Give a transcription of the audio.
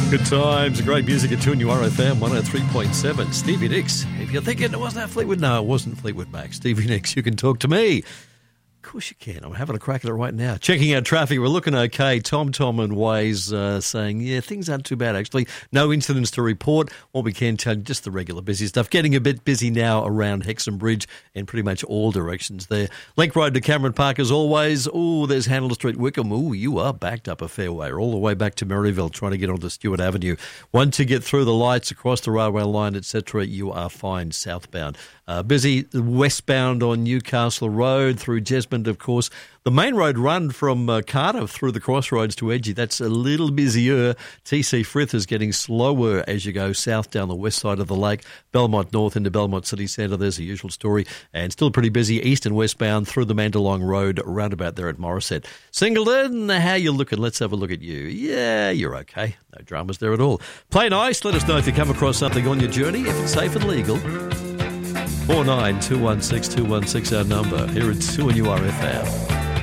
Good times, great music at 2 RFM 103.7. Stevie Nicks. If you're thinking it wasn't that Fleetwood, no, it wasn't Fleetwood Mac. Stevie Nicks, you can talk to me. Of course you can. I'm having a crack at it right now. Checking out traffic, we're looking okay. Tom and Waze saying, yeah, things aren't too bad actually. No incidents to report. What we can tell you, just the regular busy stuff. Getting a bit busy now around Hexham Bridge in pretty much all directions there. Link Road to Cameron Park as always. Oh, there's Handel Street, Wickham. Oh, you are backed up a fair way. All the way back to Merryville trying to get onto Stewart Avenue. Once you get through the lights across the railway line, etc., you are fine southbound. Busy westbound on Newcastle Road through Jesmond, of course. The main road run from Cardiff through the crossroads to Edgy, that's a little busier. TC Frith is getting slower as you go south down the west side of the lake. Belmont North into Belmont City Centre, there's the usual story. And still pretty busy east and westbound through the Mandalong Road, roundabout there at Morisset. Singleton, how you looking? Let's have a look at you. Yeah, you're okay. No dramas there at all. Play nice. Let us know if you come across something on your journey, if it's safe and legal. 49216216 our number. Here at 2 RFM.